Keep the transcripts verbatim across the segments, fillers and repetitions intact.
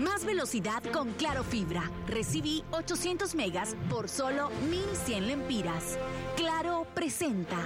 Más velocidad con Claro Fibra. Recibí ochocientos megas por solo mil cien lempiras. Claro presenta.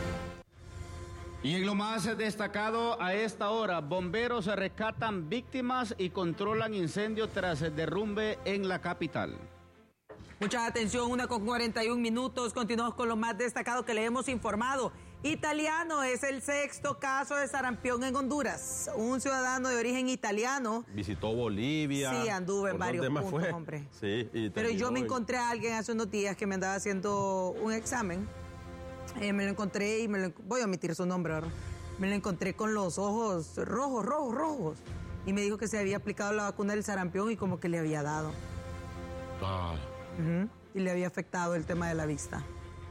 Y en lo más destacado a esta hora, bomberos rescatan víctimas y controlan incendio tras el derrumbe en la capital. Mucha atención, una con cuarenta y un minutos. Continuamos con lo más destacado que le hemos informado. Italiano es el sexto caso de sarampión en Honduras. Un ciudadano de origen italiano. Visitó Bolivia. Sí, anduve en varios puntos, fue? hombre. Sí, y Pero yo me encontré a alguien hace unos días que me andaba haciendo un examen. Eh, me lo encontré y me lo, voy a omitir su nombre, ¿verdad? Me lo encontré con los ojos rojos, rojos, rojos. Y me dijo que se había aplicado la vacuna del sarampión y como que le había dado. Ah. Uh-huh. Y le había afectado el tema de la vista.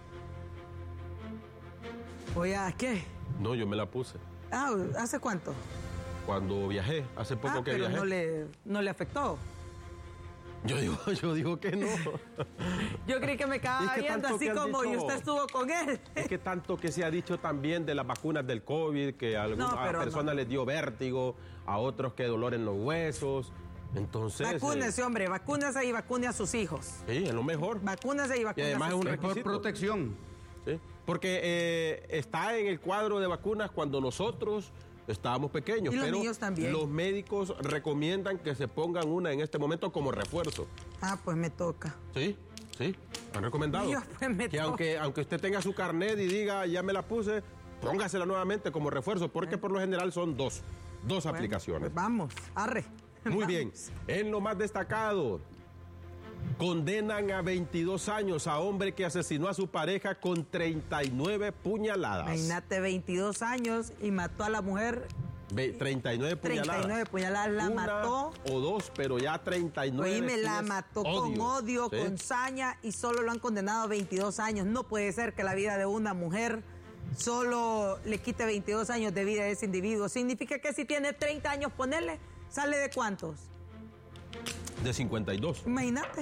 Oye, ¿qué? No, yo me la puse. Ah, ¿hace cuánto? Cuando viajé, hace poco ah, que pero viajé. No le, no le afectó. Yo digo, yo digo que no. Yo creí que me quedaba es que viendo así como dicho, y usted estuvo con él. Es que tanto que se ha dicho también de las vacunas del COVID, que a algunas no, personas no. les dio vértigo, a otros que dolor en los huesos. Entonces. Vacúnese, eh, hombre, vacúnese y vacune a sus hijos. Sí, es lo mejor. Vacúnese y vacune y además a sus es un hijos. requisito. Por protección. Sí, porque eh, está en el cuadro de vacunas cuando nosotros estábamos pequeños, y los pero niños también. Los médicos recomiendan que se pongan una en este momento como refuerzo. Ah, pues me toca. Sí, sí, han recomendado. Dios, pues me que toca. aunque, aunque usted tenga su carnet y diga, ya me la puse, póngasela nuevamente como refuerzo, porque por lo general son dos, dos bueno, aplicaciones. Pues vamos, arre. Muy vamos. bien, en lo más destacado, condenan a veintidós años a hombre que asesinó a su pareja con treinta y nueve puñaladas. Imagínate, veintidós años y mató a la mujer. Ve, treinta y nueve puñaladas. treinta y nueve puñaladas la Una mató. O dos, pero ya treinta y nueve. Oye, me la mató odio, con odio, ¿sí? Con saña y solo lo han condenado a veintidós años. No puede ser que la vida de una mujer solo le quite veintidós años de vida a ese individuo. Significa que si tiene treinta años, ponerle, ¿sale de cuántos? De cincuenta y dos. Imagínate.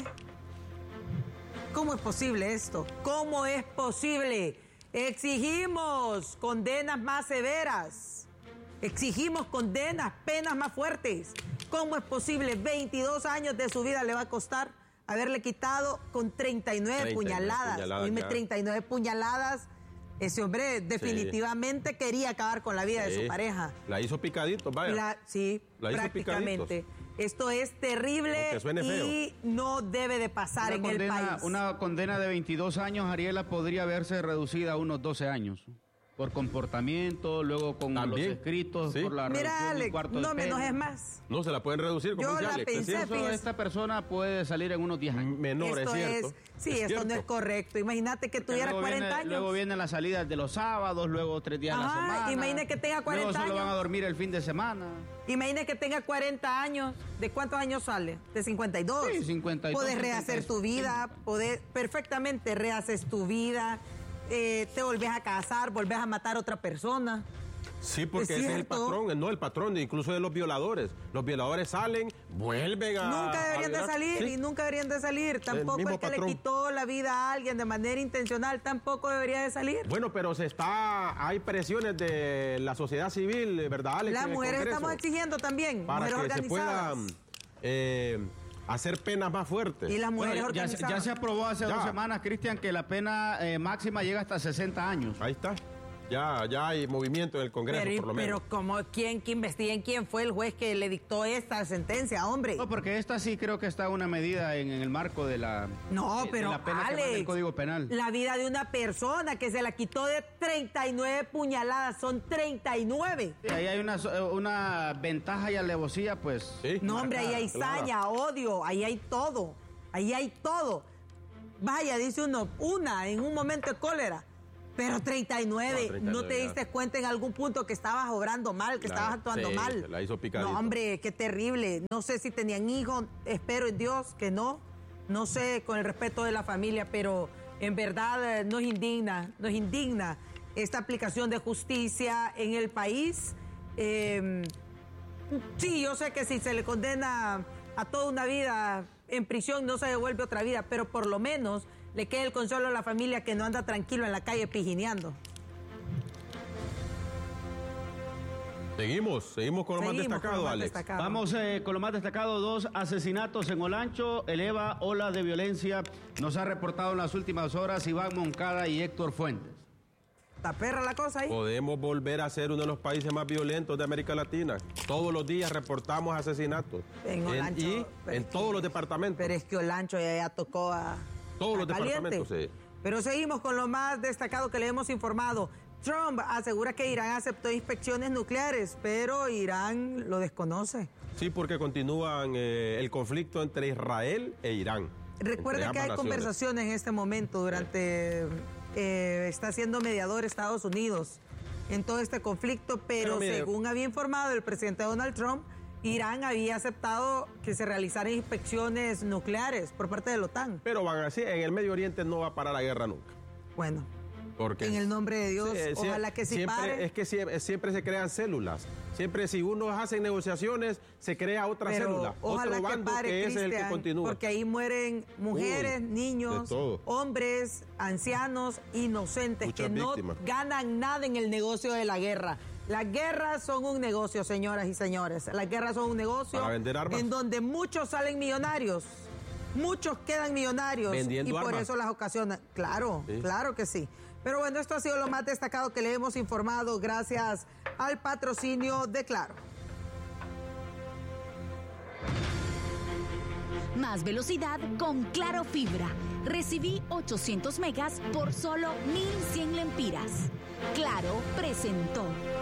¿Cómo es posible esto? ¿Cómo es posible? Exigimos condenas más severas. Exigimos condenas, penas más fuertes. ¿Cómo es posible? veintidós años de su vida le va a costar haberle quitado con treinta y nueve puñaladas. puñaladas Dime, treinta y nueve puñaladas. Ese hombre definitivamente sí. quería acabar con la vida sí. de su pareja. La hizo picadito, vaya. La, sí, la hizo prácticamente. Picaditos. Esto es terrible y no debe de pasar una en condena, el país. Una condena de veintidós años, Ariela, podría verse reducida a unos doce años. Por comportamiento, luego con ¿También? los escritos, ¿Sí? por la Mira, reducción Alex, del cuarto no de me pena. enojes más. No, se la pueden reducir, como Yo dice la Alex. pensé, ¿Es Eso, esta persona puede salir en unos diez años. Menor, esto es cierto. Es, sí, es esto cierto. no es correcto. Imagínate que tuviera luego cuarenta viene, años. Luego vienen las salidas de los sábados, luego tres días Ajá, a la semana. imagínate que tenga cuarenta luego solo años. van a dormir el fin de semana. Imagínate que tenga cuarenta años. ¿De cuántos años sale? ¿De cincuenta y dos? Sí, cincuenta y dos. Puedes rehacer tu vida, podés, perfectamente rehaces tu vida, eh, te volvés a casar, volvés a matar a otra persona. Sí, porque ¿Es ese es el cierto? patrón, no el patrón, incluso de los violadores. Los violadores salen, vuelven a... Nunca deberían a de salir, ¿sí? y nunca deberían de salir. Tampoco el, el que patrón. le quitó la vida a alguien de manera intencional, tampoco debería de salir. Bueno, pero se está, hay presiones de la sociedad civil, ¿verdad, Alex? Las mujeres estamos exigiendo también, para mujeres que organizadas. se puedan eh, hacer penas más fuertes. Y las mujeres Bueno, ya, organizadas. ya se aprobó hace Ya. dos semanas, Cristian, que la pena eh, máxima llega hasta sesenta años. Ahí está. Ya, ya hay movimiento en el Congreso, pero, por lo menos. Pero como quién que investiguen quién fue el juez que le dictó esta sentencia, hombre. No, porque esta sí creo que está una medida en, en el marco de la, No, de, pero de la pena Alex, que manda el Código Penal. La vida de una persona que se la quitó de treinta y nueve puñaladas, son treinta y nueve. Sí, ahí hay una, una ventaja y alevosía, pues. Sí, No, hombre, ahí hay clara. saña, odio, ahí hay todo, ahí hay todo. Vaya, dice uno, una en un momento de cólera. Pero treinta y nueve, No, treinta y nueve, ¿no te diste ya. cuenta en algún punto que estabas obrando mal, que Claro, estabas actuando sí, mal? se la hizo picadito. No, hombre, qué terrible. No sé si tenían hijos, espero en Dios que no. No sé, con el respeto de la familia, pero en verdad eh, nos indigna, nos indigna esta aplicación de justicia en el país. Eh, sí, yo sé que si se le condena a toda una vida en prisión no se devuelve otra vida, pero por lo menos le queda el consuelo a la familia que no anda tranquilo en la calle pijineando. Seguimos, seguimos con lo más Seguimos destacado, con lo más Alex. destacado. Vamos eh, con lo más destacado, dos asesinatos en Olancho, eleva ola de violencia, nos ha reportado en las últimas horas Iván Moncada y Héctor Fuentes. ¿Está perra la cosa ahí? Podemos volver a ser uno de los países más violentos de América Latina. Todos los días reportamos asesinatos. En Olancho, y pero en es todos que- los departamentos. Pero es que Olancho ya, ya tocó a... Todos a los caliente. departamentos, sí. Pero seguimos con lo más destacado que le hemos informado. Trump asegura que Irán aceptó inspecciones nucleares, pero Irán lo desconoce. Sí, porque continúan eh, el conflicto entre Israel e Irán. Recuerda entre que hay ambas naciones. conversaciones en este momento durante... eh, está siendo mediador Estados Unidos en todo este conflicto, pero, Pero mire- según había informado el presidente Donald Trump, Irán había aceptado que se realizaran inspecciones nucleares por parte de la OTAN. Pero van así, en el Medio Oriente no va a parar la guerra nunca. Bueno, Porque en el nombre de Dios, Sí, eh, sie- ojalá que sí siempre, pare. Es que siempre, siempre se crean células. Siempre si uno hace negociaciones, se crea otra Pero célula. ojalá otro que bando pare, que ese es el que Cristian, continúa. porque ahí mueren mujeres, Uy, niños, de todo. hombres, ancianos, inocentes, Muchas que no víctimas. ganan nada en el negocio de la guerra. Las guerras son un negocio, señoras y señores. Las guerras son un negocio Para vender armas. en donde muchos salen millonarios. Muchos quedan millonarios Vendiendo y por armas. eso las ocasionan. Claro, Sí. claro que sí. Pero bueno, esto ha sido lo más destacado que le hemos informado gracias al patrocinio de Claro. Más velocidad con Claro Fibra. Recibí ochocientos megas por solo mil cien lempiras. Claro presentó.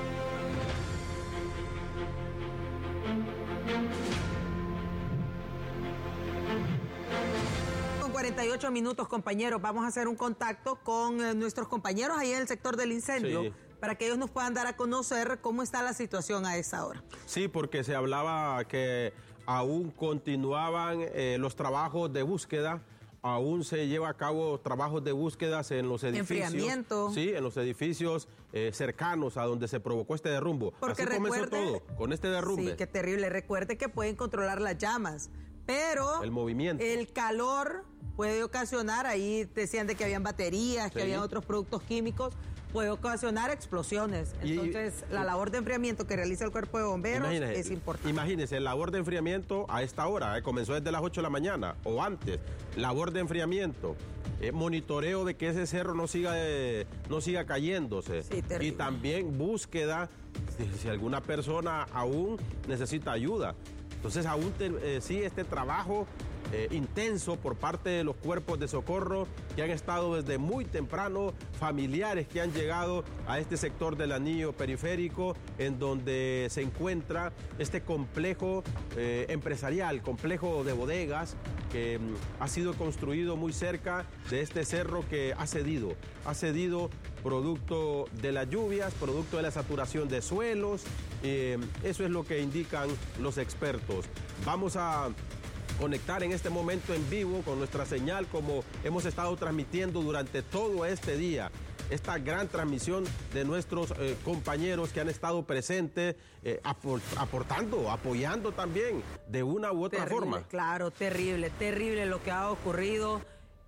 Con cuarenta y ocho minutos, compañeros, vamos a hacer un contacto con eh, nuestros compañeros ahí en el sector del incendio Sí. para que ellos nos puedan dar a conocer cómo está la situación a esa hora. Sí, porque se hablaba que aún continuaban eh, los trabajos de búsqueda, aún se lleva a cabo trabajos de búsquedas en los edificios. Enfriamiento. Sí, en los edificios eh, cercanos a donde se provocó este derrumbo. Porque Así comenzó recuerde- todo, con este derrumbe. Sí, qué terrible. Recuerde que pueden controlar las llamas, pero El movimiento. el calor puede ocasionar, ahí decían de que habían baterías, que Sí. habían otros productos químicos, puede ocasionar explosiones. Y- Entonces, la labor de enfriamiento que realiza el cuerpo de bomberos Imagínese, es importante. Imagínese, labor de enfriamiento a esta hora, eh, comenzó desde las ocho de la mañana o antes. Labor de enfriamiento, eh, monitoreo de que ese cerro no siga, eh, no siga cayéndose. Sí, terrible. Y también búsqueda si, si alguna persona aún necesita ayuda. Entonces aún te- eh, sigue este trabajo eh, intenso por parte de los cuerpos de socorro que han estado desde muy temprano, familiares que han llegado a este sector del anillo periférico en donde se encuentra este complejo eh, empresarial, complejo de bodegas que mm, ha sido construido muy cerca de este cerro que ha cedido, ha cedido producto de las lluvias, producto de la saturación de suelos, eh, eso es lo que indican los expertos. Vamos a conectar en este momento en vivo con nuestra señal como hemos estado transmitiendo durante todo este día. Esta gran transmisión de nuestros eh, compañeros que han estado presentes, eh, apor- aportando, apoyando también de una u otra Terrible, forma. Claro, terrible, terrible lo que ha ocurrido.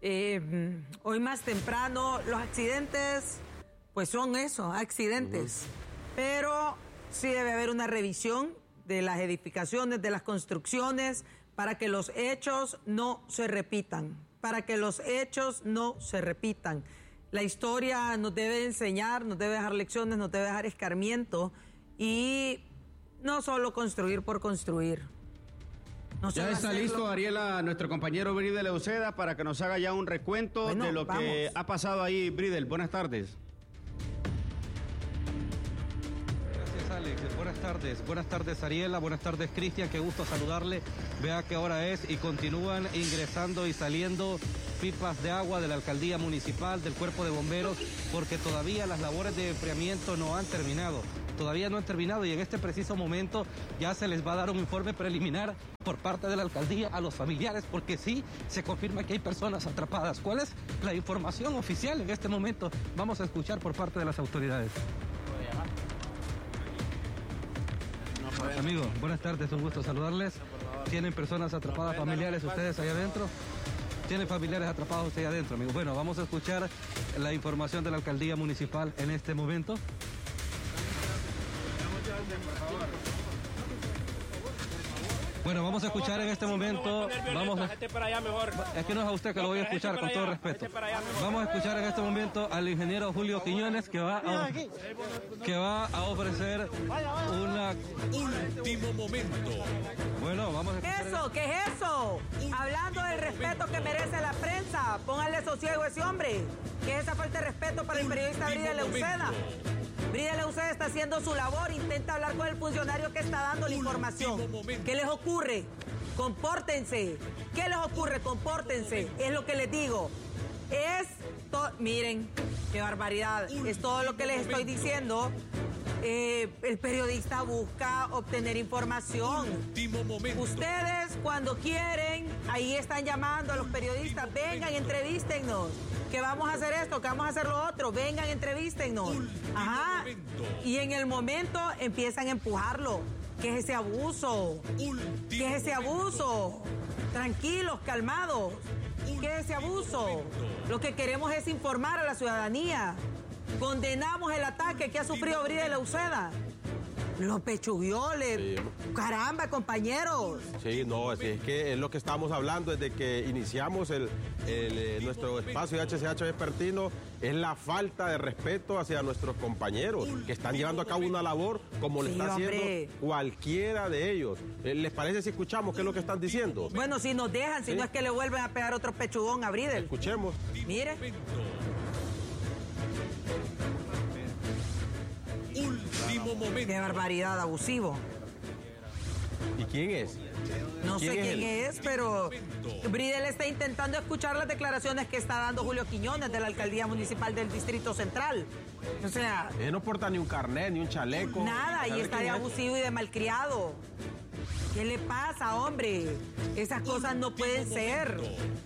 Eh, hoy más temprano, los accidentes, pues son eso, accidentes. Pero sí debe haber una revisión de las edificaciones, de las construcciones, para que los hechos no se repitan, para que los hechos no se repitan. La historia nos debe enseñar, nos debe dejar lecciones, nos debe dejar escarmiento y no solo construir por construir. No Ya solo está hacerlo- listo, Ariela, nuestro compañero Bridel Leuceda, para que nos haga ya un recuento Bueno, de lo que vamos. ha pasado ahí. Bridel, buenas tardes. Gracias, Alex. Buenas tardes. Buenas tardes, Ariela. Buenas tardes, Cristian. Qué gusto saludarle. Vea qué hora es y continúan ingresando y saliendo pipas de agua de la alcaldía municipal, del cuerpo de bomberos, porque todavía las labores de enfriamiento no han terminado. Todavía no han terminado y en este preciso momento ya se les va a dar un informe preliminar por parte de la alcaldía a los familiares, porque sí se confirma que hay personas atrapadas. ¿Cuál es la información oficial en este momento? Vamos a escuchar por parte de las autoridades. Amigo, buenas tardes, un gusto saludarles. ¿Tienen personas atrapadas, familiares ustedes allá adentro? ¿Tienen familiares atrapados ustedes allá adentro, amigo? Bueno, vamos a escuchar la información de la alcaldía municipal en este momento. Bueno, vamos a escuchar en este momento, vamos a, es que no es a usted que lo voy a escuchar con todo respeto. Vamos a escuchar en este momento al ingeniero Julio Quiñones que va a, que va a ofrecer una último momento. Bueno, vamos a escuchar. Eso, ¿qué es eso? Hablando del respeto que merece la prensa, póngale sosiego a ese hombre. ¿Qué es esa falta de respeto para el periodista Bridel Leuceda? Bridel Leuceda está haciendo su labor, intenta hablar con el funcionario que está dando la información. ¿Qué les ocurre? Compórtense. ¿Qué les ocurre? Compórtense. Es lo que les digo. Es todo. Miren, qué barbaridad. Es todo lo que les estoy diciendo. Eh, el periodista busca obtener información. Ustedes cuando quieren, ahí están llamando a los periodistas, vengan, entrevístennos, que vamos a hacer esto, que vamos a hacer lo otro, vengan, entrevístennos. Ajá. Y en el momento empiezan a empujarlo. ¿Qué es ese abuso? ¿Qué es ese abuso? Tranquilos, calmados. ¿Qué es ese abuso? Lo que queremos es informar a la ciudadanía. Condenamos el ataque que ha sufrido Bridel Leuceda. Lo pechuguió, le... Sí. Caramba, compañeros. Sí, no, es que es lo que estamos hablando desde que iniciamos el, el, eh, nuestro espacio de H C H Vespertino, es la falta de respeto hacia nuestros compañeros que están llevando a cabo una labor como sí, le está haciendo hombre. cualquiera de ellos. ¿Les parece si escuchamos qué es lo que están diciendo? Bueno, si nos dejan, si ¿Sí? no es que le vuelven a pegar otro pechugón a Bridel. Escuchemos. Mire. Último momento. Qué barbaridad, abusivo. ¿Y quién es? No ¿Quién sé es quién él? es, pero Bridel está intentando escuchar las declaraciones que está dando Julio Quiñones de la Alcaldía Municipal del Distrito Central. O sea... Él no porta ni un carnet, ni un chaleco. Nada, y está de abusivo y de malcriado. ¿Qué le pasa, hombre? Esas cosas no pueden ser.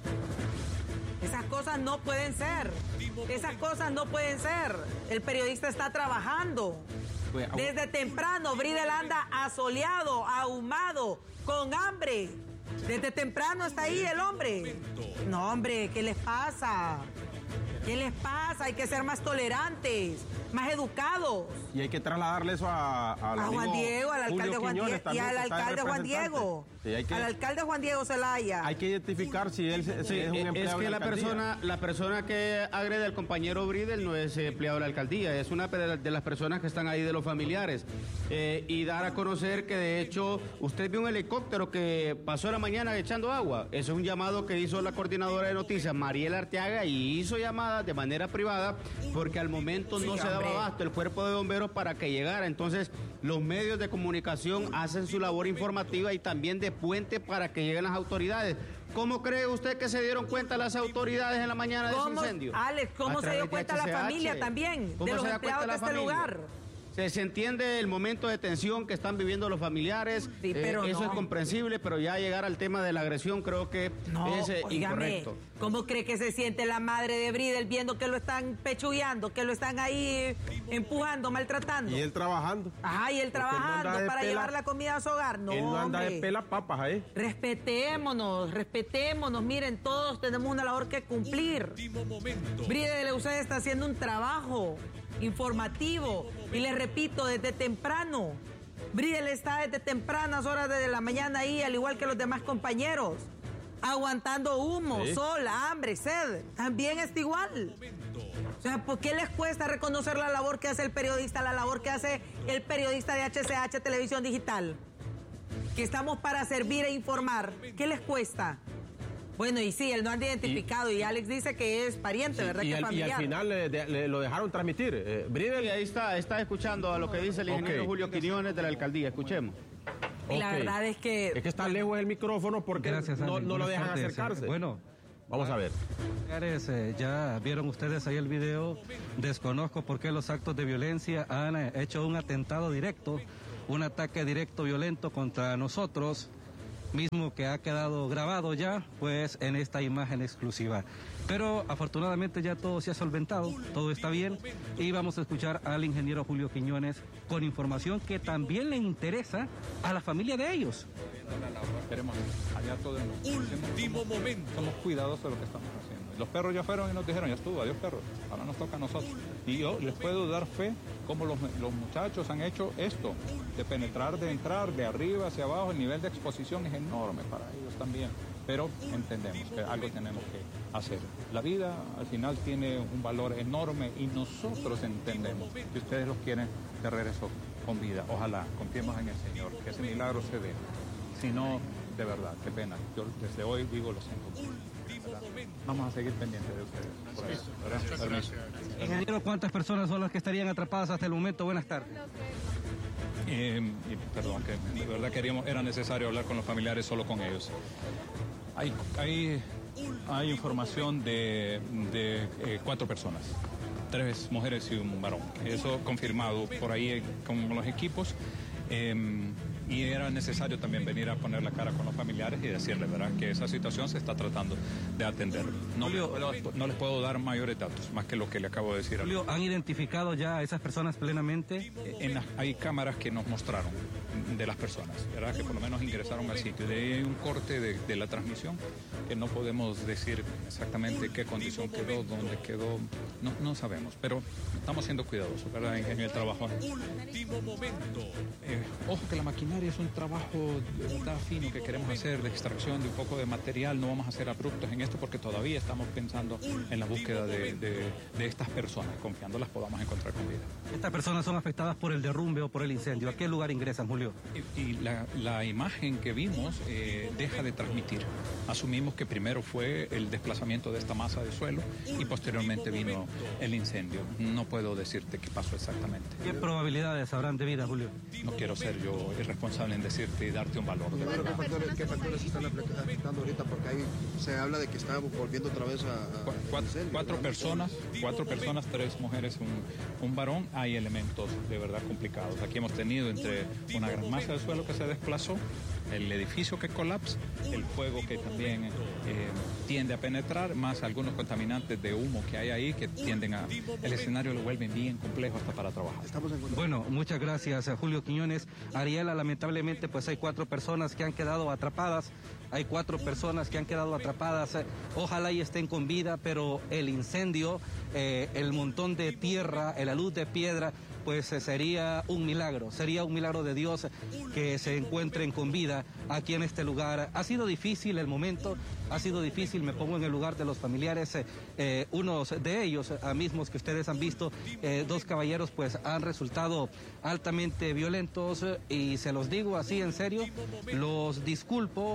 Esas cosas no pueden ser. Esas cosas no pueden ser. El periodista está trabajando. Desde temprano, Bridel anda asoleado, ahumado, con hambre. Desde temprano está ahí el hombre. No, hombre, ¿qué les pasa? ¿Qué les pasa? Hay que ser más tolerantes, más educados. Y hay que trasladarle eso a, a, a Juan Diego, al alcalde Juan Diego y al alcalde Juan Diego. Sí, hay que, al alcalde Juan Diego Zelaya. Hay que identificar si él si sí, es un empleado es que de la, la persona, la persona que agrede al compañero Bridel no es empleado de la alcaldía, es una de las personas que están ahí de los familiares. Eh, y dar a conocer que de hecho usted vio un helicóptero que pasó la mañana echando agua. Eso es un llamado que hizo la coordinadora de noticias, Mariela Arteaga, y hizo llamadas de manera privada porque al momento no sí, se daba abasto el cuerpo de bomberos para que llegara. Entonces los medios de comunicación hacen su labor informativa y también de puente para que lleguen las autoridades. ¿Cómo cree usted que se dieron cuenta las autoridades en la mañana de ese incendio? Alex, ¿cómo se dio cuenta la familia también de los empleados de este lugar? Se, se entiende el momento de tensión que están viviendo los familiares, sí, pero eh, eso no. es comprensible, pero ya llegar al tema de la agresión creo que no, es eh, óigame, incorrecto. ¿Cómo cree que se siente la madre de Bridel viendo que lo están pechugueando, que lo están ahí empujando, maltratando? Y él trabajando. Ajá, y él trabajando no para pela, llevar la comida a su hogar. No, él no anda hombre. de pela papas, ¿eh? Respetémonos, respetémonos. Miren, todos tenemos una labor que cumplir. Bridel Leuceda está haciendo un trabajo informativo y les repito, desde temprano Bridel está desde tempranas horas de la mañana ahí, al igual que los demás compañeros, aguantando humo, ¿sí? Sol, hambre, sed, también está igual. O sea, ¿por qué les cuesta reconocer la labor que hace el periodista, la labor que hace el periodista de H C H Televisión Digital? Que estamos para servir e informar. ¿Qué les cuesta? Bueno, y sí, él no anda identificado y, y Alex dice que es pariente, sí, ¿verdad? Y, que al, es familiar. y al final le, de, le, lo dejaron transmitir. Eh, Bridel. Sí, ahí está, está escuchando a lo que dice el ingeniero okay. Julio Quiñones de la alcaldía. Escuchemos. Y la okay. verdad es que... Es que está lejos el micrófono porque Gracias, no, Ale. no lo dejan tardes. acercarse. Bueno. Vamos a ver. Ya vieron ustedes ahí el video. Desconozco por qué los actos de violencia han hecho un atentado directo, un ataque directo violento contra nosotros, mismo que ha quedado grabado ya, pues en esta imagen exclusiva. Pero afortunadamente ya todo se ha solventado, todo está bien y vamos a escuchar al ingeniero Julio Quiñones con información que también le interesa a la familia de ellos. Queremos allá todo en último momento. Somos cuidadosos de lo que estamos haciendo. Los perros ya fueron y nos dijeron, ya estuvo, adiós perros, ahora nos toca a nosotros. Y yo les puedo dar fe como los, los muchachos han hecho esto, de penetrar, de entrar, de arriba hacia abajo, el nivel de exposición es enorme para ellos también. Pero entendemos que algo tenemos que hacer. La vida al final tiene un valor enorme y nosotros entendemos que ustedes los quieren de regreso con vida. Ojalá, confiemos en el Señor, que ese milagro se dé. Si no, de verdad, qué pena. Yo desde hoy digo, lo siento. Vamos a seguir pendientes de ustedes. Por eso, ¿verdad? Permiso. Ingeniero, ¿cuántas personas son las que estarían atrapadas hasta el momento? Buenas tardes. Eh, y perdón, que de verdad queríamos, era necesario hablar con los familiares, solo con ellos. Hay, hay, hay información de, de eh, cuatro personas, tres mujeres y un varón. Eso confirmado por ahí con los equipos. Eh, y era necesario también venir a poner la cara con los familiares y decirles, ¿verdad?, que esa situación se está tratando de atender. No, Julio, no, no les puedo dar mayores datos, más que lo que le acabo de decir. Julio, ¿han identificado ya a esas personas plenamente? En la, hay cámaras que nos mostraron de las personas, ¿verdad?, que por lo menos ingresaron al sitio. De ahí hay un corte de, de la transmisión que no podemos decir exactamente qué condición quedó, dónde quedó, no, no sabemos, pero estamos siendo cuidadosos, ¿verdad?, ingenio el trabajo. Último momento. Eh, ojo que la maquinaria es un trabajo de verdad fino que queremos hacer, de extracción de un poco de material. No vamos a ser abruptos en esto porque todavía estamos pensando en la búsqueda de, de, de estas personas, confiando las podamos encontrar con vida. ¿Estas personas son afectadas por el derrumbe o por el incendio? ¿A qué lugar ingresan, Julio? Y, y la, la imagen que vimos eh, deja de transmitir. Asumimos que primero fue el desplazamiento de esta masa de suelo y posteriormente vino el incendio. No puedo decirte qué pasó exactamente. ¿Qué probabilidades habrán de vida, Julio? No quiero ser yo irresponsable en decirte y darte un valor. De Pero ¿qué factores, ¿qué factores están afectando ahorita? Porque ahí se habla de que está volviendo otra vez a... a cuatro, incendio, cuatro ¿verdad? personas, cuatro personas, tres mujeres, un, un varón. Hay elementos de verdad complicados. Aquí hemos tenido entre una gran masa de suelo que se desplazó, el edificio que colapsa, el fuego que también eh, tiende a penetrar, más algunos contaminantes de humo que hay ahí que tienden a... El escenario lo vuelven bien complejo hasta para trabajar. Estamos en contacto. Bueno, muchas gracias a Julio Quiñones. Ariela, lamentablemente pues hay cuatro personas que han quedado atrapadas, hay cuatro personas que han quedado atrapadas, ojalá y estén con vida, pero el incendio, eh, el montón de tierra, la luz de piedra, pues eh, sería un milagro, sería un milagro de Dios que se encuentren con vida aquí en este lugar. Ha sido difícil el momento, ha sido difícil, me pongo en el lugar de los familiares, eh, eh, unos de ellos, a mismos que ustedes han visto, eh, dos caballeros pues han resultado altamente violentos eh, y se los digo así en serio, los disculpo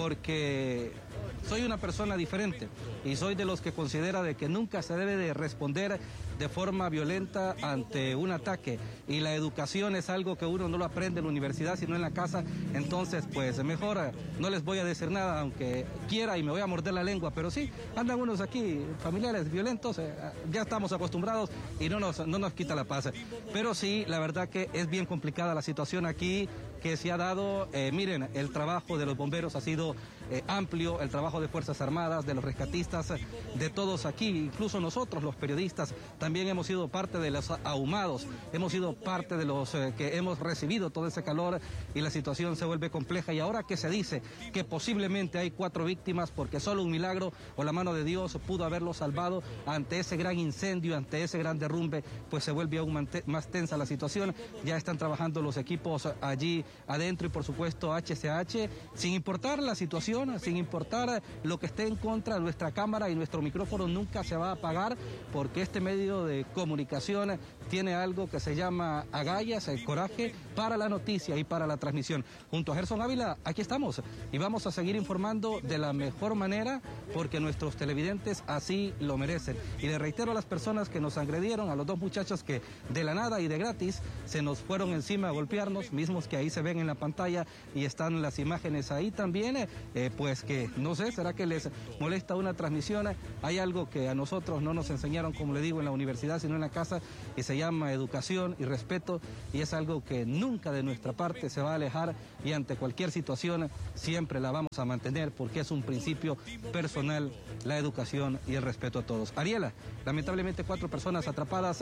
porque soy una persona diferente y soy de los que considera de que nunca se debe de responder de forma violenta ante un ataque y la educación es algo que uno no lo aprende en la universidad sino en la casa, entonces pues mejor no les voy a decir nada aunque quiera y me voy a morder la lengua, pero sí, andan unos aquí familiares violentos, eh, ya estamos acostumbrados y no nos, no nos quita la paz, pero sí, la verdad que es bien complicada la situación aquí que se ha dado, eh, miren, el trabajo de los bomberos ha sido eh, amplio, el trabajo de Fuerzas Armadas, de los rescatistas, de todos aquí, incluso nosotros los periodistas también hemos sido parte de los ahumados, hemos sido parte de los eh, que hemos recibido todo ese calor y la situación se vuelve compleja y ahora que se dice que posiblemente hay cuatro víctimas porque solo un milagro o la mano de Dios pudo haberlos salvado ante ese gran incendio, ante ese gran derrumbe, pues se vuelve aún más tensa la situación, ya están trabajando los equipos allí adentro y por supuesto H C H, sin importar la situación, sin importar lo que esté en contra, nuestra cámara y nuestro micrófono nunca se va a apagar porque este medio de comunicación tiene algo que se llama agallas, el coraje para la noticia y para la transmisión. Junto a Gerson Ávila, aquí estamos y vamos a seguir informando de la mejor manera porque nuestros televidentes así lo merecen. Y le reitero a las personas que nos agredieron, a los dos muchachos que de la nada y de gratis se nos fueron encima a golpearnos, mismos que ahí se ven en la pantalla y están las imágenes ahí también, eh, pues que no sé, ¿será que les molesta una transmisión? Hay algo que a nosotros no nos enseñaron, como le digo, en la universidad, sino en la casa, y se llama educación y respeto, y es algo que nunca de nuestra parte se va a alejar y ante cualquier situación siempre la vamos a mantener porque es un principio personal, la educación y el respeto a todos. Ariela, lamentablemente cuatro personas atrapadas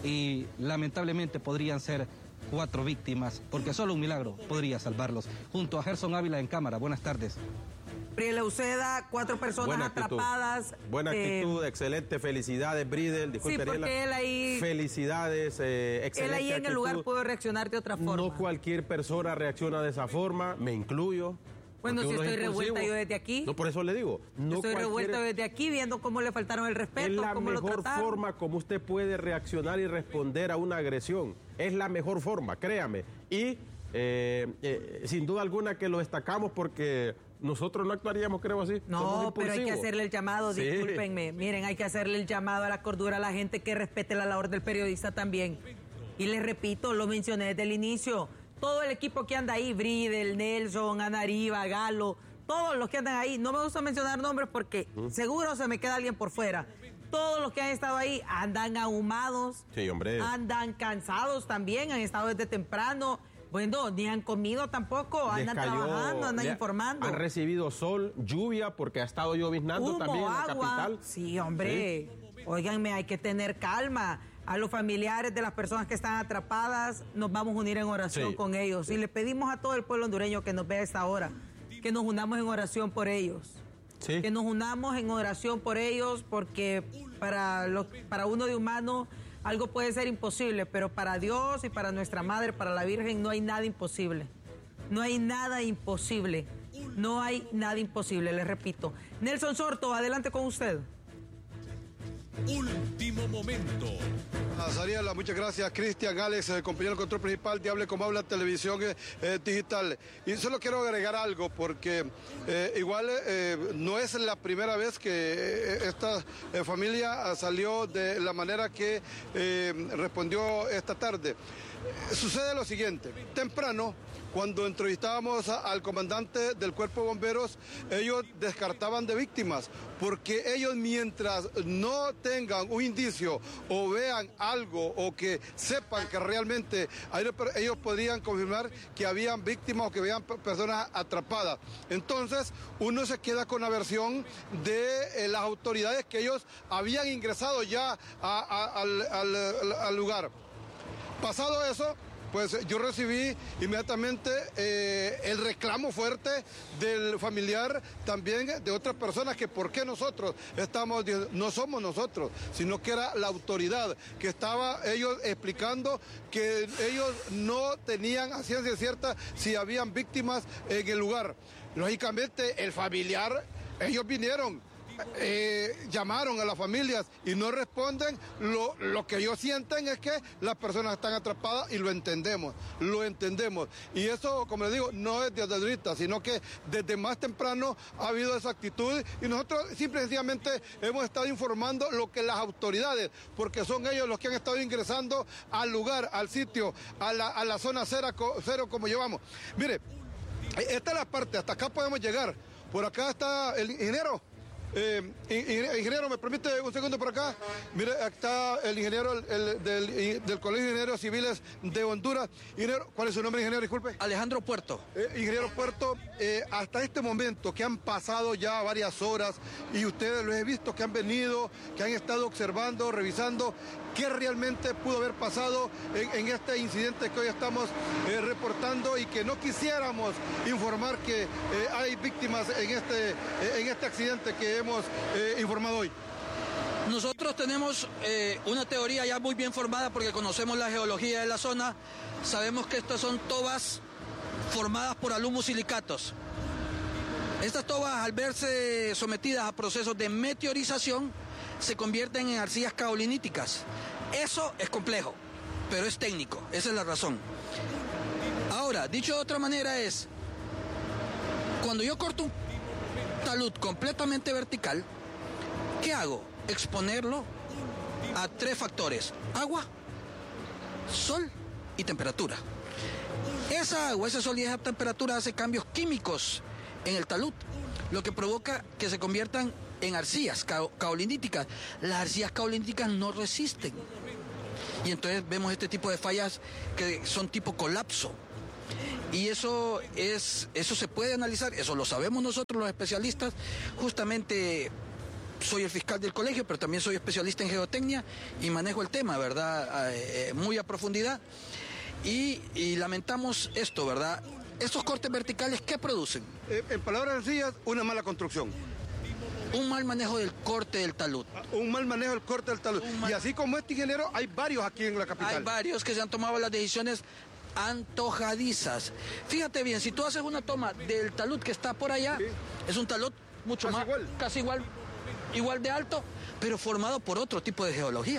y lamentablemente podrían ser cuatro víctimas, porque solo un milagro podría salvarlos. Junto a Gerson Ávila en cámara, buenas tardes. Priela Uceda, cuatro personas Buena actitud. atrapadas. Buena eh, actitud, excelente, felicidades, Bridel. Disculpe, Sí, porque Ariela. él ahí- Felicidades, eh, excelente Él ahí en el actitud. lugar pudo reaccionar de otra forma. No cualquier persona reacciona de esa forma, me incluyo. Bueno, porque si uno es estoy revuelta impulsivo. yo desde aquí. No, por eso le digo. No Estoy cualquier- revuelta desde aquí viendo cómo le faltaron el respeto, Es la cómo lo mejor trataron. forma como usted puede reaccionar y responder a una agresión. Es la mejor forma, créame. Y eh, eh, sin duda alguna que lo destacamos porque nosotros no actuaríamos, creo así. No, Somos pero hay que impulsivos. hacerle el llamado, Sí. discúlpenme. Miren, hay que hacerle el llamado a la cordura a la gente que respete la labor del periodista también. Y les repito, lo mencioné desde el inicio. Todo el equipo que anda ahí, Bridel, Nelson, Anariba, Galo, todos los que andan ahí, no me gusta mencionar nombres porque seguro se me queda alguien por fuera. Todos los que han estado ahí andan ahumados, Sí, hombre. andan cansados también, han estado desde temprano. Bueno, ni han comido tampoco, Les andan cayó- trabajando, andan le- informando. Han recibido sol, lluvia, porque ha estado lloviznando Humo, también en la agua. capital. Sí, hombre. Óiganme, hay que tener calma. A los familiares de las personas que están atrapadas, nos vamos a unir en oración Sí. con ellos. Y le pedimos a todo el pueblo hondureño que nos vea a esta hora, que nos unamos en oración por ellos. Sí. Que nos unamos en oración por ellos, porque para, lo- para uno de humano algo puede ser imposible, pero para Dios y para nuestra Madre, para la Virgen, no hay nada imposible. No hay nada imposible. No hay nada imposible, les repito. Nelson Sorto, adelante con usted. Último momento. A Sariela, muchas gracias. Cristian, Alex, el compañero del control principal de Hable Como Habla Televisión eh, eh, Digital. Y solo quiero agregar algo, porque eh, igual eh, no es la primera vez que eh, esta eh, familia salió de la manera que eh, respondió esta tarde. Eh, Sucede lo siguiente, temprano, cuando entrevistábamos a- al comandante del Cuerpo de Bomberos, ellos descartaban de víctimas, porque ellos mientras no tengan un indicio o vean algo o que sepan que realmente hay- ellos podrían confirmar que habían víctimas o que habían pe- personas atrapadas. Entonces uno se queda con la versión de eh, las autoridades que ellos habían ingresado ya a- a- al- al- al- al lugar. Pasado eso, pues yo recibí inmediatamente eh, el reclamo fuerte del familiar, también de otras personas, que por qué nosotros estamos, diciendo, no somos nosotros, sino que era la autoridad que estaba ellos explicando que ellos no tenían a ciencia cierta si habían víctimas en el lugar. Lógicamente el familiar, ellos vinieron. Eh, llamaron a las familias y no responden, lo, lo que ellos sienten es que las personas están atrapadas y lo entendemos, lo entendemos. Y eso, como les digo, no es desde ahorita, sino que desde más temprano ha habido esa actitud y nosotros simple y sencillamente hemos estado informando lo que las autoridades, porque son ellos los que han estado ingresando al lugar, al sitio, a la, a la zona cero, cero como llevamos. Mire, esta es la parte, hasta acá podemos llegar. Por acá está el ingeniero. Eh, in- ingeniero, ¿me permite un segundo por acá? Mire, acá está el ingeniero el- el- del, del Colegio de Ingenieros Civiles de Honduras. Ingeniero, ¿cuál es su nombre, ingeniero? Disculpe. Alejandro Puerto. Eh, ingeniero Puerto, eh, hasta este momento que han pasado ya varias horas y ustedes los he visto que han venido, que han estado observando, revisando, ¿qué realmente pudo haber pasado en, en este incidente que hoy estamos eh, reportando y que no quisiéramos informar que eh, hay víctimas en este, eh, en este accidente que hemos eh, informado hoy? Nosotros tenemos eh, una teoría ya muy bien formada porque conocemos la geología de la zona. Sabemos que estas son tobas formadas por alumosilicatos. Estas tobas, al verse sometidas a procesos de meteorización, se convierten en arcillas caoliníticas. Eso es complejo, pero es técnico, esa es la razón. Ahora, dicho de otra manera es, cuando yo corto un talud completamente vertical, ¿qué hago? Exponerlo a tres factores: agua, sol y temperatura. Esa agua, ese sol y esa temperatura hace cambios químicos en el talud, lo que provoca que se conviertan en arcillas cao- caoliníticas. Las arcillas caoliníticas no resisten. Y entonces vemos este tipo de fallas que son tipo colapso. Y eso es, eso se puede analizar, eso lo sabemos nosotros los especialistas. Justamente soy el fiscal del colegio, pero también soy especialista en geotecnia y manejo el tema, ¿verdad? Eh, muy a profundidad. Y, y lamentamos esto, ¿verdad? Estos cortes verticales, ¿qué producen? Eh, en palabras sencillas, una mala construcción. Un mal manejo del corte del talud. Un mal manejo del corte del talud. Mal... Y así como este ingeniero, hay varios aquí en la capital. Hay varios que se han tomado las decisiones antojadizas. Fíjate bien, si tú haces una toma del talud que está por allá, sí. Es un talud mucho casi más, igual. casi igual, igual de alto, pero formado por otro tipo de geología.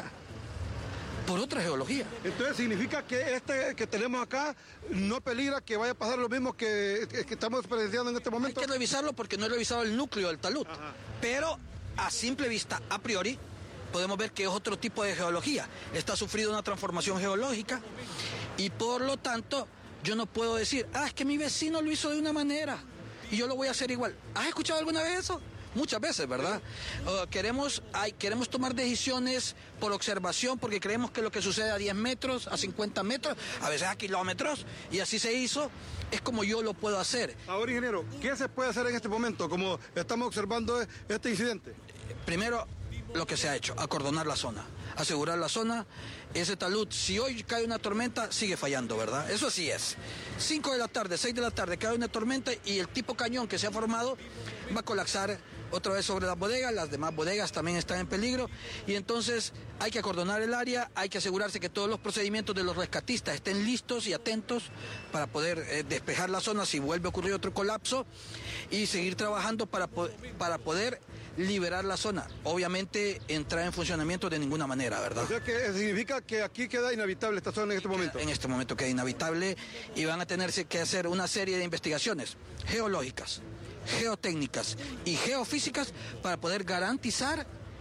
Por otra geología. Entonces significa que este que tenemos acá no peligra que vaya a pasar lo mismo que, que estamos presenciando en este momento. Hay que revisarlo porque no he revisado el núcleo del talud. Ajá. Pero a simple vista, a priori, podemos ver que es otro tipo de geología. Está sufrido una transformación geológica y por lo tanto yo no puedo decir, ah, es que mi vecino lo hizo de una manera y yo lo voy a hacer igual. ¿Has escuchado alguna vez eso? Muchas veces, ¿verdad? Uh, queremos, hay, queremos tomar decisiones por observación porque creemos que lo que sucede a diez metros, a cincuenta metros, a veces a kilómetros, y así se hizo, es como yo lo puedo hacer. Ahora, ingeniero, ¿qué se puede hacer en este momento, como estamos observando este incidente? Primero, lo que se ha hecho, acordonar la zona, asegurar la zona. Ese talud, si hoy cae una tormenta, sigue fallando, ¿verdad? Eso así es. cinco de la tarde, seis de la tarde, cae una tormenta y el tipo cañón que se ha formado va a colapsar otra vez sobre las bodegas, las demás bodegas también están en peligro y entonces hay que acordonar el área, hay que asegurarse que todos los procedimientos de los rescatistas estén listos y atentos para poder eh, despejar la zona si vuelve a ocurrir otro colapso y seguir trabajando para, po para poder liberar la zona. Obviamente entrar en funcionamiento de ninguna manera, ¿verdad? O sea que significa que aquí queda inhabitable esta zona en este momento. En este momento queda inhabitable y van a tener que hacer una serie de investigaciones geológicas, geotécnicas y geofísicas para poder garantizar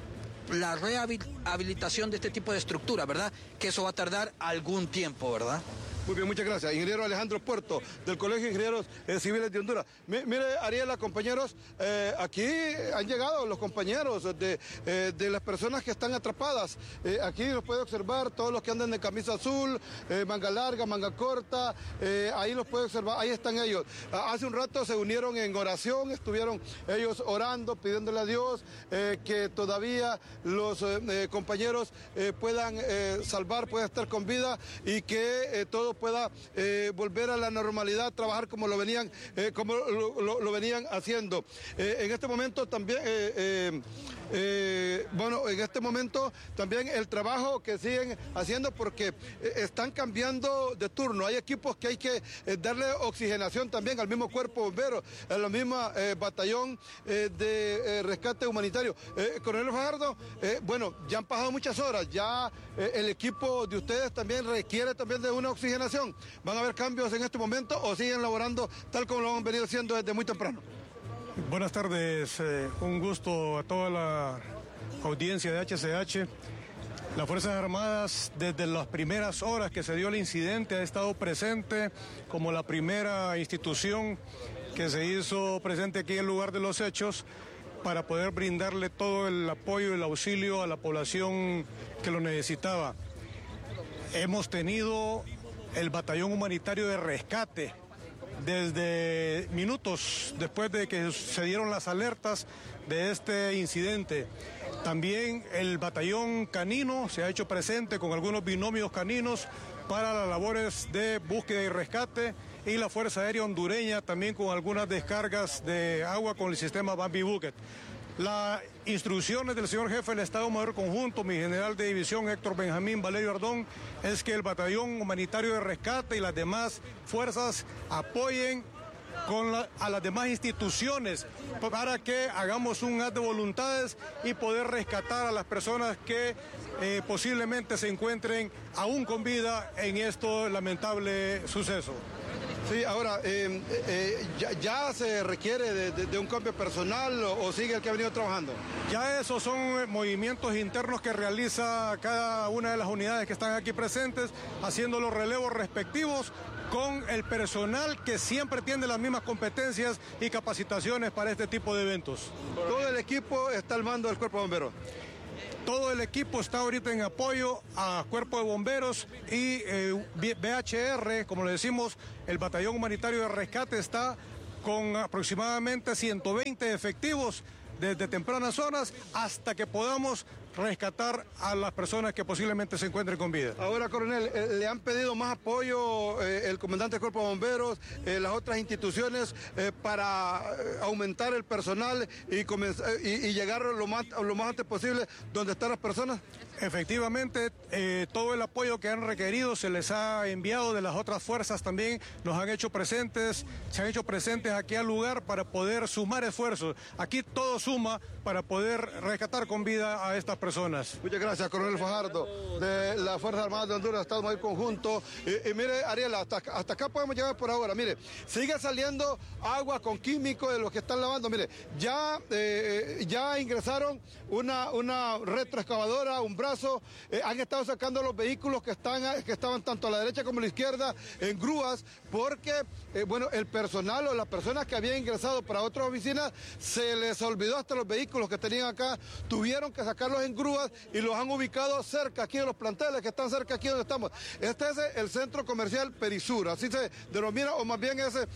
la rehabilitación de este tipo de estructura, ¿verdad? Que eso va a tardar algún tiempo, ¿verdad? Muy bien, muchas gracias. Ingeniero Alejandro Puerto, del Colegio de Ingenieros eh, Civiles de Honduras. M mire, Ariela, compañeros, eh, aquí han llegado los compañeros de, eh, de las personas que están atrapadas. Eh, aquí los puede observar todos los que andan de camisa azul, eh, manga larga, manga corta, eh, ahí los puede observar, ahí están ellos. Ah, hace un rato se unieron en oración, estuvieron ellos orando, pidiéndole a Dios eh, que todavía los eh, compañeros eh, puedan eh, salvar, puedan estar con vida y que eh, todo pueda eh, volver a la normalidad, trabajar como lo venían, eh, como lo, lo, lo venían haciendo. Eh, en este momento también, eh, eh, eh, bueno, en este momento también el trabajo que siguen haciendo porque eh, están cambiando de turno. Hay equipos que hay que eh, darle oxigenación también al mismo cuerpo bombero, a la misma eh, batallón eh, de eh, rescate humanitario. Eh, Coronel Fajardo, eh, bueno, ya han pasado muchas horas, ya eh, el equipo de ustedes también requiere también de una oxigenación. ¿Van a haber cambios en este momento o siguen laborando tal como lo han venido haciendo desde muy temprano? Buenas tardes, eh, un gusto a toda la audiencia de H C H. Las Fuerzas Armadas, desde las primeras horas que se dio el incidente, ha estado presente como la primera institución que se hizo presente aquí en el lugar de los hechos para poder brindarle todo el apoyo y el auxilio a la población que lo necesitaba. Hemos tenido el batallón humanitario de rescate desde minutos después de que se dieron las alertas de este incidente. También el batallón canino se ha hecho presente con algunos binomios caninos para las labores de búsqueda y rescate y la Fuerza Aérea Hondureña también con algunas descargas de agua con el sistema Bambi Bucket. Las instrucciones del señor jefe del Estado Mayor Conjunto, mi general de división Héctor Benjamín Valerio Ardón, es que el batallón humanitario de rescate y las demás fuerzas apoyen con la, a las demás instituciones para que hagamos un acto de voluntades y poder rescatar a las personas que eh, posiblemente se encuentren aún con vida en este lamentable suceso. Sí, ahora, eh, eh, ya, ¿ya se requiere de, de, de un cambio personal o, o sigue el que ha venido trabajando? Ya esos son movimientos internos que realiza cada una de las unidades que están aquí presentes, haciendo los relevos respectivos con el personal que siempre tiene las mismas competencias y capacitaciones para este tipo de eventos. ¿Todo el equipo está al mando del Cuerpo de Bomberos? Todo el equipo está ahorita en apoyo a Cuerpo de Bomberos y eh, B H R, como le decimos, el Batallón Humanitario de Rescate está con aproximadamente ciento veinte efectivos desde tempranas horas hasta que podamos rescatar a las personas que posiblemente se encuentren con vida. Ahora, coronel, eh, ¿le han pedido más apoyo eh, el comandante del Cuerpo de Bomberos, eh, las otras instituciones eh, para eh, aumentar el personal y, y, y llegar lo más, lo más antes posible donde están las personas? Efectivamente, eh, todo el apoyo que han requerido se les ha enviado de las otras fuerzas también, nos han hecho presentes, se han hecho presentes aquí al lugar para poder sumar esfuerzos. Aquí todo suma para poder rescatar con vida a estas personas. Muchas gracias, coronel Fajardo, de las Fuerzas Armadas de Honduras, Estado Mayor Conjunto. Y, y mire, Ariela, hasta, hasta acá podemos llegar por ahora. Mire, sigue saliendo agua con químicos de los que están lavando. Mire, ya, eh, ya ingresaron una, una retroexcavadora, un brazo, eh, han estado sacando los vehículos que, están, que estaban tanto a la derecha como a la izquierda en grúas, porque, eh, bueno, el personal o las personas que habían ingresado para otras oficinas, se les olvidó hasta los vehículos que tenían acá, tuvieron que sacarlos en grúas y los han ubicado cerca aquí de los planteles que están cerca aquí donde estamos. Este es el centro comercial Perisur, así se denomina, o más bien es el,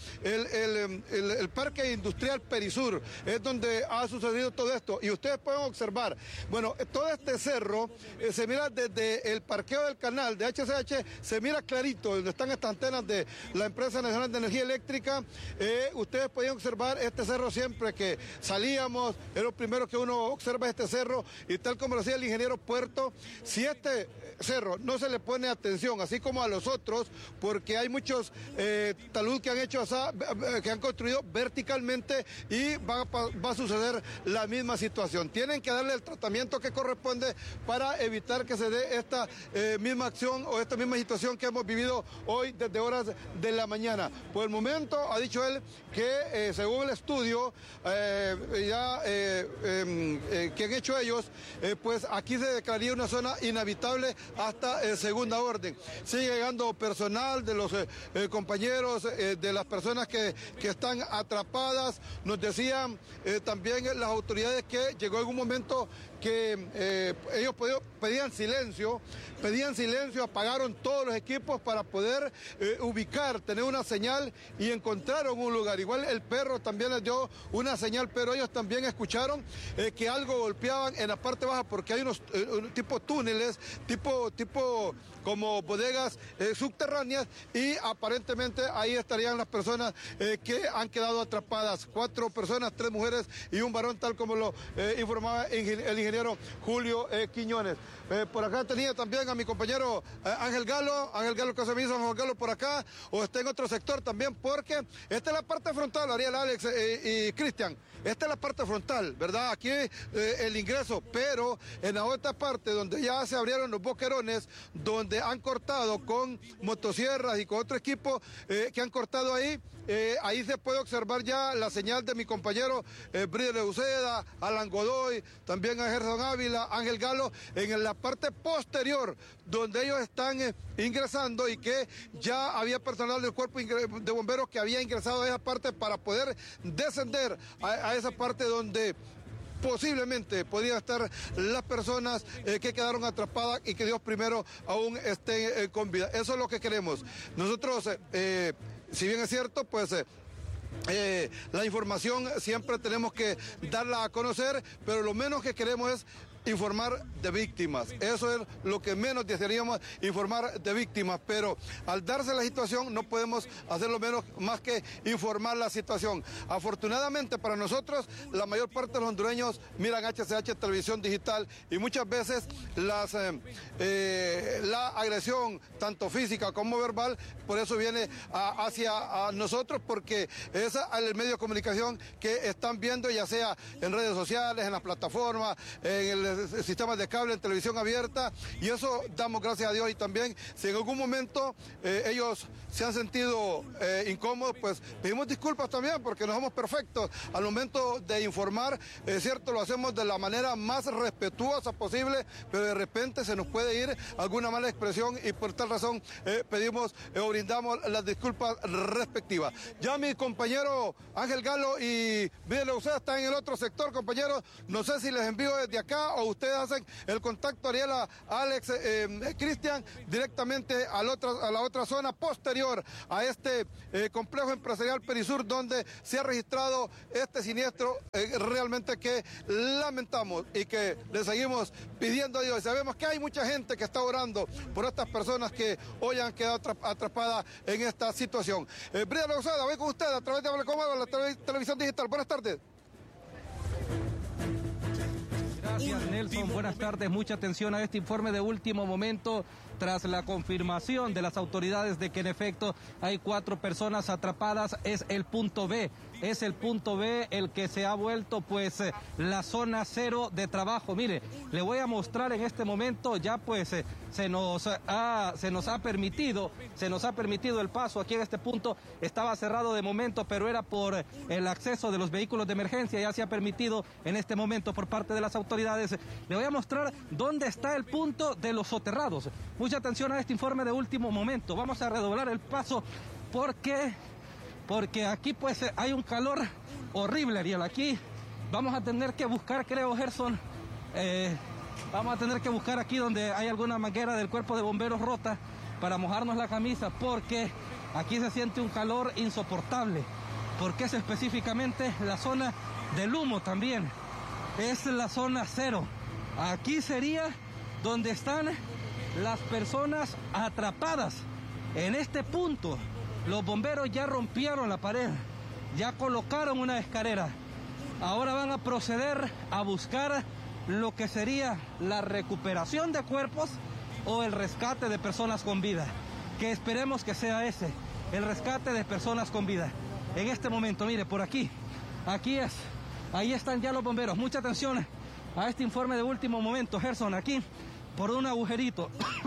el, el, el parque industrial Perisur, es donde ha sucedido todo esto. Y ustedes pueden observar, bueno, todo este cerro eh, se mira desde el parqueo del canal de H C H, se mira clarito donde están estas antenas de la Empresa Nacional de Energía Eléctrica. Eh, ustedes pueden observar este cerro siempre que salíamos, es lo primero que uno observa este cerro, y tal como lo decía el ingeniero Puerto, si este cerro no se le pone atención, así como a los otros, porque hay muchos eh, talud que han hecho, que han construido verticalmente, y va, va a suceder la misma situación. Tienen que darle el tratamiento que corresponde para evitar que se dé esta eh, misma acción o esta misma situación que hemos vivido hoy desde horas de la mañana. Por el momento ha dicho él que eh, según el estudio eh, ya eh, eh, eh, que han hecho ellos, eh, pues aquí se declararía una zona inhabitable hasta eh, segunda orden. Sigue llegando personal de los eh, eh, compañeros, eh, de las personas que, que están atrapadas. Nos decían eh, también las autoridades que llegó en un momento que eh, ellos pedían silencio, pedían silencio, apagaron todos los equipos para poder eh, ubicar, tener una señal, y encontraron un lugar. Igual el perro también les dio una señal, pero ellos también escucharon eh, que algo golpeaban en la parte baja, porque hay unos eh, tipo túneles, tipo, tipo como bodegas eh, subterráneas, y aparentemente ahí estarían las personas eh, que han quedado atrapadas. Cuatro personas, tres mujeres y un varón, tal como lo eh, informaba el ingeniero Julio eh, Quiñones. Eh, por acá tenía también a mi compañero eh, Ángel Galo, Ángel Galo Casemiro, Ángel Galo por acá, o está en otro sector también, porque esta es la parte frontal, Ariel, Alex eh, y Cristian. Esta es la parte frontal, ¿verdad? Aquí eh, el ingreso, pero en la otra parte donde ya se abrieron los boquerones, donde han cortado con motosierras y con otro equipo eh, que han cortado ahí, eh, ahí se puede observar ya la señal de mi compañero eh, Bríder Uceda, Alan Godoy, también a Gerson Ávila, Ángel Galo, en la parte posterior, donde ellos están eh, ingresando, y que ya había personal del cuerpo de bomberos que había ingresado a esa parte para poder descender a, a esa parte donde posiblemente podrían estar las personas eh, que quedaron atrapadas y que Dios primero aún estén eh, con vida. Eso es lo que queremos. Nosotros, eh, eh, si bien es cierto, pues... Eh, Eh, la información siempre tenemos que darla a conocer, pero lo menos que queremos es informar de víctimas. Eso es lo que menos desearíamos, informar de víctimas, pero al darse la situación no podemos hacer lo menos más que informar la situación. Afortunadamente para nosotros, la mayor parte de los hondureños miran H C H Televisión Digital, y muchas veces las, eh, eh, la agresión, tanto física como verbal, por eso viene a, hacia a nosotros, porque es el medio de comunicación que están viendo, ya sea en redes sociales, en las plataformas, en el sistemas de cable, en televisión abierta, y eso damos gracias a Dios. Y también, si en algún momento eh, ellos se han sentido eh, incómodos, pues pedimos disculpas también, porque no somos perfectos al momento de informar. Es eh, cierto, lo hacemos de la manera más respetuosa posible, pero de repente se nos puede ir alguna mala expresión, y por tal razón eh, pedimos eh, o brindamos las disculpas respectivas. Ya mi compañero Ángel Galo y Bríder Uceda están en el otro sector, compañeros. No sé si les envío desde acá o ustedes hacen el contacto, Ariela, Alex, eh, Cristian, directamente a la, otra, a la otra zona posterior a este eh, complejo empresarial Perisur, donde se ha registrado este siniestro eh, realmente que lamentamos y que le seguimos pidiendo a Dios. Sabemos que hay mucha gente que está orando por estas personas que hoy han quedado atrapadas en esta situación. Eh, Brida Lozada, voy con usted a través de Hable con Agua, la tele, televisión digital. Buenas tardes. Gracias, Nelson. Buenas tardes. Mucha atención a este informe de último momento tras la confirmación de las autoridades de que en efecto hay cuatro personas atrapadas. Es el punto B. Es el punto B el que se ha vuelto pues eh, la zona cero de trabajo. Mire, le voy a mostrar en este momento ya pues eh, se nos ha se nos ha permitido, se nos ha permitido el paso aquí en este punto. Estaba cerrado de momento, pero era por el acceso de los vehículos de emergencia. Ya se ha permitido en este momento por parte de las autoridades. Le voy a mostrar dónde está el punto de los soterrados. Mucha atención a este informe de último momento. Vamos a redoblar el paso porque porque aquí pues hay un calor horrible, Ariel. Aquí vamos a tener que buscar, creo, Gerson, eh, vamos a tener que buscar aquí donde hay alguna manguera del cuerpo de bomberos rota para mojarnos la camisa, porque aquí se siente un calor insoportable, porque es específicamente la zona del humo también, es la zona cero. Aquí sería donde están las personas atrapadas en este punto. Los bomberos ya rompieron la pared, ya colocaron una escalera. Ahora van a proceder a buscar lo que sería la recuperación de cuerpos o el rescate de personas con vida, que esperemos que sea ese, el rescate de personas con vida. En este momento, mire, por aquí, aquí es, ahí están ya los bomberos. Mucha atención a este informe de último momento, Gerson, aquí, por un agujerito.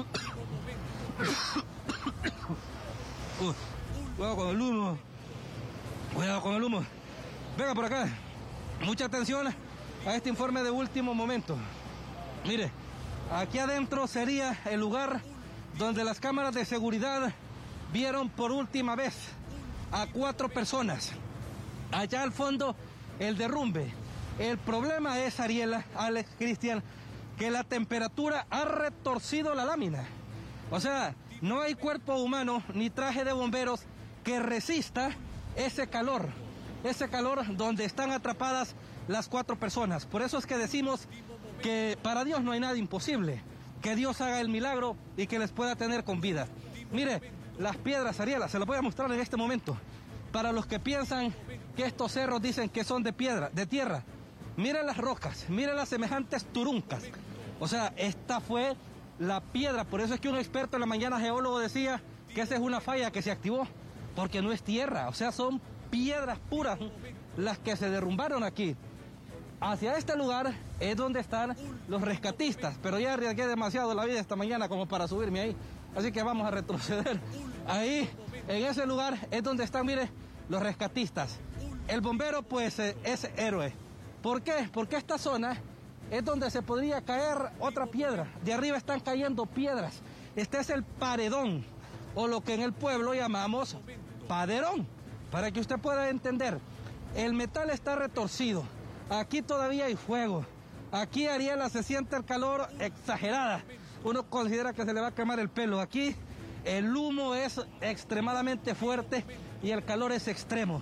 uh. Cuidado con el humo. Cuidado con el humo. Venga por acá. Mucha atención a este informe de último momento. Mire, aquí adentro sería el lugar donde las cámaras de seguridad vieron por última vez a cuatro personas. Allá al fondo, el derrumbe. El problema es, Ariela, Alex, Cristian, que la temperatura ha retorcido la lámina. O sea, no hay cuerpo humano ni traje de bomberos que resista ese calor, ese calor donde están atrapadas las cuatro personas. Por eso es que decimos que para Dios no hay nada imposible, que Dios haga el milagro y que les pueda tener con vida. Mire, las piedras, Ariela, se las voy a mostrar en este momento. Para los que piensan que estos cerros dicen que son de piedra, de tierra, miren las rocas, miren las semejantes turuncas. O sea, esta fue la piedra, por eso es que un experto en la mañana geólogo decía que esa es una falla que se activó, porque no es tierra, o sea, son piedras puras las que se derrumbaron aquí. Hacia este lugar es donde están los rescatistas, pero ya arriesgué demasiado la vida esta mañana como para subirme ahí, así que vamos a retroceder. Ahí, en ese lugar es donde están, mire, los rescatistas. El bombero, pues, es héroe. ¿Por qué? Porque esta zona es donde se podría caer otra piedra. De arriba están cayendo piedras. Este es el paredón, o lo que en el pueblo llamamos paderón, para que usted pueda entender. El metal está retorcido, aquí todavía hay fuego, aquí, Ariela, se siente el calor exagerada, uno considera que se le va a quemar el pelo. Aquí el humo es extremadamente fuerte y el calor es extremo.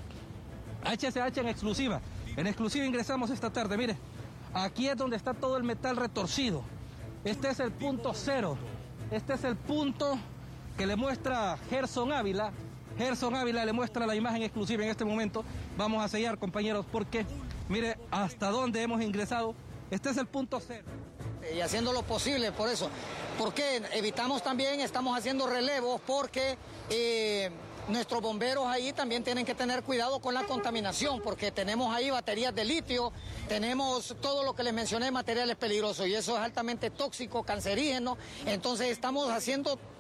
H S H en exclusiva, en exclusiva ingresamos esta tarde, mire, aquí es donde está todo el metal retorcido, este es el punto cero, este es el punto que le muestra Gerson Ávila. Gerson Ávila le muestra la imagen exclusiva en este momento. Vamos a sellar, compañeros, porque mire hasta dónde hemos ingresado. Este es el punto cero. Y haciendo lo posible por eso. Porque evitamos también, estamos haciendo relevos porque eh, nuestros bomberos ahí también tienen que tener cuidado con la contaminación, porque tenemos ahí baterías de litio, tenemos todo lo que les mencioné, materiales peligrosos, y eso es altamente tóxico, cancerígeno. Entonces estamos haciendo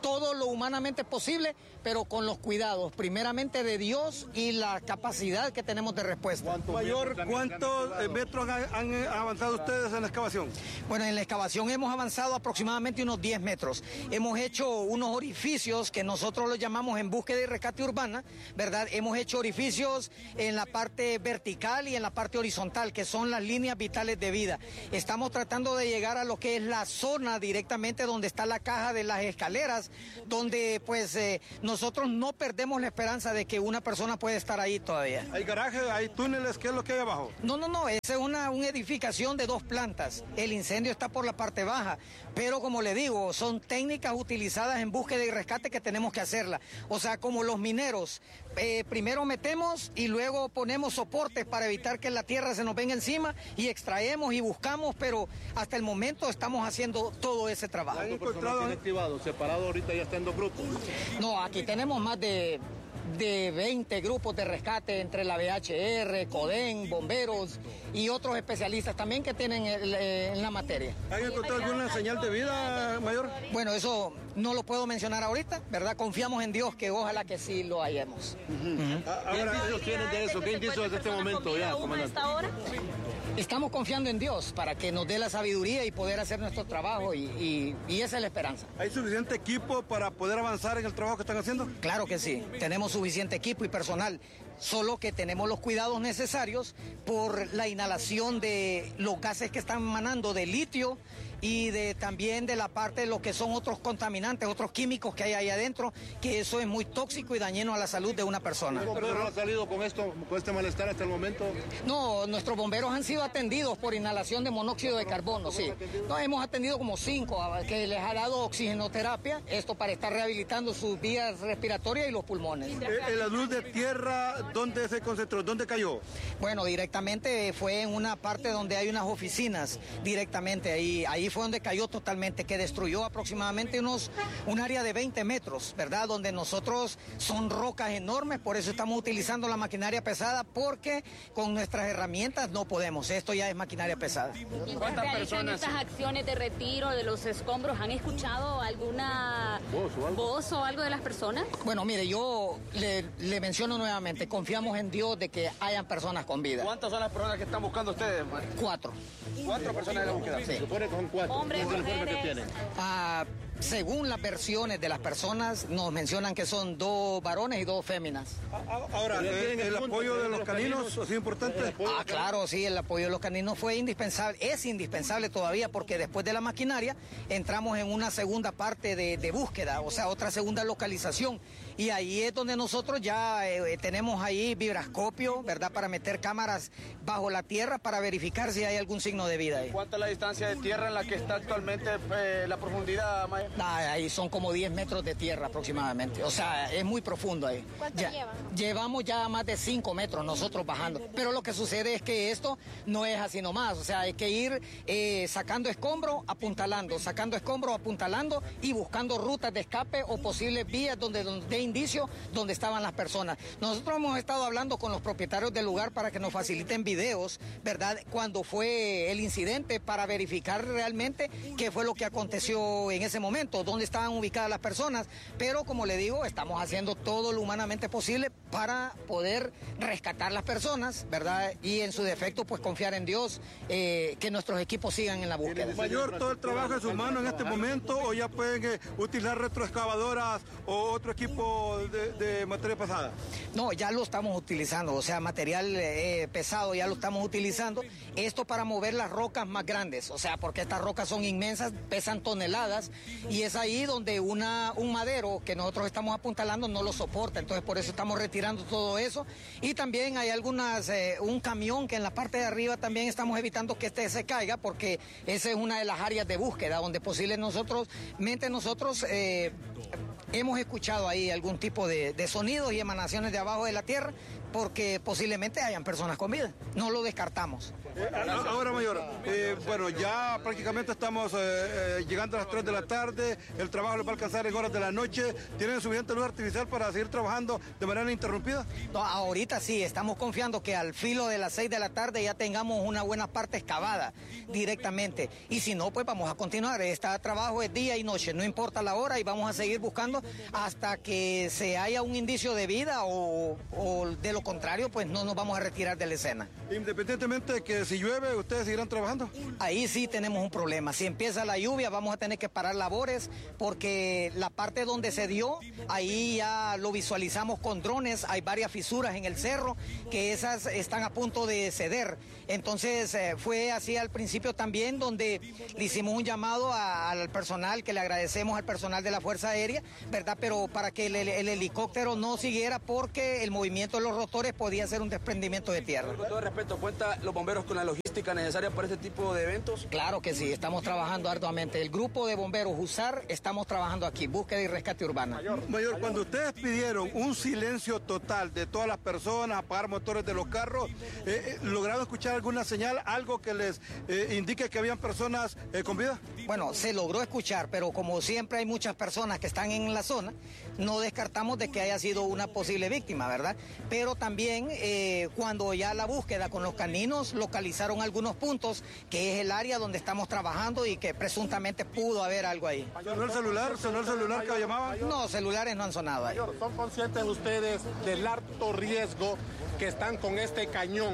todo lo humanamente posible, pero con los cuidados, primeramente de Dios y la capacidad que tenemos de respuesta. Mayor, ¿cuántos metros han avanzado ustedes en la excavación? Bueno, en la excavación hemos avanzado aproximadamente unos diez metros. Hemos hecho unos orificios que nosotros los llamamos en búsqueda y rescate urbana, ¿verdad? Hemos hecho orificios en la parte vertical y en la parte horizontal, que son las líneas vitales de vida. Estamos tratando de llegar a lo que es la zona directamente donde está la caja de las escaleras, donde pues eh, nosotros no perdemos la esperanza de que una persona puede estar ahí todavía. ¿Hay garajes, hay túneles? ¿Qué es lo que hay abajo? No, no, no, esa es una, una edificación de dos plantas. El incendio está por la parte baja, pero como le digo, son técnicas utilizadas en búsqueda y rescate que tenemos que hacerla. O sea, como los mineros, eh, primero metemos y luego ponemos soportes para evitar que la tierra se nos venga encima y extraemos y buscamos, pero hasta el momento estamos haciendo todo ese trabajo. ¿Han encontrado activado, separado ahorita ya está en dos grupos? No, aquí tenemos más de, de veinte grupos de rescate entre la V H R, CODEN, bomberos y otros especialistas también que tienen el, eh, en la materia. ¿Han encontrado alguna señal de vida, mayor? Bueno, eso no lo puedo mencionar ahorita, ¿verdad? Confiamos en Dios que ojalá que sí lo hayamos. Uh-huh. Uh-huh. ¿Qué indicios tienen de eso? ¿Qué indicios desde este momento ya, comandante? Estamos confiando en Dios para que nos dé la sabiduría y poder hacer nuestro trabajo y, y, y esa es la esperanza. ¿Hay suficiente equipo para poder avanzar en el trabajo que están haciendo? Claro que sí, tenemos suficiente equipo y personal, solo que tenemos los cuidados necesarios por la inhalación de los gases que están emanando de litio y de también de la parte de lo que son otros contaminantes, otros químicos que hay ahí adentro, que eso es muy tóxico y dañino a la salud de una persona. ¿Cómo ha salido con esto, con este malestar hasta el momento? No, nuestros bomberos han sido atendidos por inhalación de monóxido de carbono, sí. No, hemos atendido como cinco que les ha dado oxigenoterapia, esto para estar rehabilitando sus vías respiratorias y los pulmones. ¿En la luz de tierra dónde se concentró? ¿Dónde cayó? Bueno, directamente fue en una parte donde hay unas oficinas, directamente ahí, ahí fue donde cayó totalmente, que destruyó aproximadamente unos, un área de veinte metros, ¿verdad? Donde nosotros son rocas enormes, por eso estamos utilizando la maquinaria pesada, porque con nuestras herramientas no podemos, esto ya es maquinaria pesada. Mientras realizan estas acciones de retiro de los escombros, ¿han escuchado alguna voz o algo, voz o algo de las personas? Bueno, mire, yo le, le menciono nuevamente, confiamos en Dios de que hayan personas con vida. ¿Cuántas son las personas que están buscando ustedes? Cuatro. ¿Cuatro personas en la búsqueda? Sí. Se supone que son cuatro. Hombres, ¿Qué es el informe mujeres. que tienen? Ah, según las versiones de las personas, nos mencionan que son dos varones y dos féminas. Ahora, eh, el apoyo de los caninos es importante. Ah, claro, sí, el apoyo de los caninos fue indispensable, es indispensable todavía, porque después de la maquinaria entramos en una segunda parte de, de búsqueda, o sea, otra segunda localización. Y ahí es donde nosotros ya eh, tenemos ahí vibrascopio, ¿verdad? Para meter cámaras bajo la tierra para verificar si hay algún signo de vida ahí. ¿Cuánta es la distancia de tierra en la que está actualmente eh, la profundidad, Maya? Ah, ahí son como diez metros de tierra aproximadamente, o sea, es muy profundo ahí. ¿Cuánto ya, llevan? Llevamos ya más de cinco metros nosotros bajando, pero lo que sucede es que esto no es así nomás, o sea, hay que ir eh, sacando escombro, apuntalando, sacando escombro, apuntalando y buscando rutas de escape o posibles vías donde, donde de indicio donde estaban las personas. Nosotros hemos estado hablando con los propietarios del lugar para que nos faciliten videos, ¿verdad? Cuando fue el incidente, para verificar realmente qué fue lo que aconteció en ese momento, dónde estaban ubicadas las personas, pero como le digo, estamos haciendo todo lo humanamente posible para poder rescatar las personas, ¿verdad? Y en su defecto, pues confiar en Dios, eh, que nuestros equipos sigan en la búsqueda. Mayor, ¿todo el trabajo es humano en este momento o ya pueden eh, utilizar retroexcavadoras o otro equipo de, de materia pesada? No, ya lo estamos utilizando, o sea, material eh, pesado ya lo estamos utilizando. Esto para mover las rocas más grandes, o sea, porque estas rocas son inmensas, pesan toneladas y es ahí donde una, un madero que nosotros estamos apuntalando no lo soporta, entonces por eso estamos retirando todo eso. Y también hay algunas, eh, un camión que en la parte de arriba también estamos evitando que este se caiga, porque esa es una de las áreas de búsqueda donde posible nosotros, mente nosotros eh, hemos escuchado ahí algún tipo de, de sonidos y emanaciones de abajo de la tierra, porque posiblemente hayan personas con vida. No lo descartamos. Eh, ahora, mayor, eh, bueno, ya prácticamente estamos eh, eh, llegando a las tres de la tarde, el trabajo les va a alcanzar en horas de la noche. ¿Tienen suficiente luz artificial para seguir trabajando de manera ininterrumpida? No, ahorita sí, estamos confiando que al filo de las seis de la tarde ya tengamos una buena parte excavada directamente. Y si no, pues vamos a continuar. Este trabajo es día y noche, no importa la hora, y vamos a seguir buscando hasta que se haya un indicio de vida o, o de lo contrario, pues no nos vamos a retirar de la escena. Independientemente de que si llueve, ¿ustedes seguirán trabajando? Ahí sí tenemos un problema. Si empieza la lluvia, vamos a tener que parar labores porque la parte donde se dio, ahí ya lo visualizamos con drones. Hay varias fisuras en el cerro que esas están a punto de ceder. Entonces eh, fue así al principio también, donde le hicimos un llamado a, al personal, que le agradecemos al personal de la Fuerza Aérea, ¿verdad? Pero para que el, el helicóptero no siguiera, porque el movimiento de los rotores podía ser un desprendimiento de tierra. Con todo respeto, ¿cuenta los bomberos con la logística necesaria para este tipo de eventos? Claro que sí, estamos trabajando arduamente. El grupo de bomberos Husar estamos trabajando aquí, búsqueda y rescate urbana. Mayor, Mayor, cuando ustedes pidieron un silencio total de todas las personas, apagar motores de los carros, eh, ¿lograron escuchar alguna señal, algo que les eh, indique que habían personas eh, con vida? Bueno, se logró escuchar, pero como siempre hay muchas personas que están en la zona, no descartamos de que haya sido una posible víctima, ¿verdad? Pero también eh, cuando ya la búsqueda con los caninos localizaron algunos puntos, que es el área donde estamos trabajando y que presuntamente pudo haber algo ahí. ¿Sonó el celular? ¿Sonó el celular que llamaba? No, celulares no han sonado ahí. ¿Son conscientes ustedes del alto riesgo que están con este cañón